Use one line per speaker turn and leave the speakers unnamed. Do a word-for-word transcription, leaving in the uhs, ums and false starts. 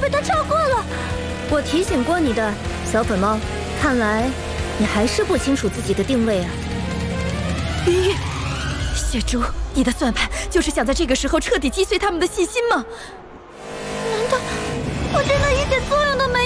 被他超过了。我提醒过你的，小粉猫，看来你还是不清楚自己的定位啊。
云玉，血珠，你的算盘就是想在这个时候彻底击碎他们的信心吗？
难道我真的一点作用都没